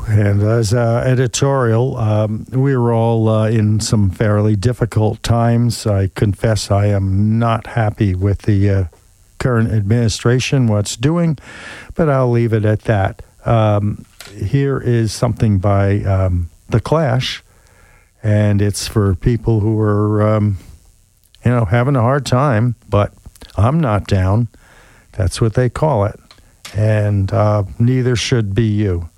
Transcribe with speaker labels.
Speaker 1: And as editorial, we were all in some fairly difficult times. I confess I am not happy with the current administration, what's doing, but I'll leave it at that. Here is something by The Clash, and it's for people who are, having a hard time, but I'm not down. That's what they call it, and neither should be you.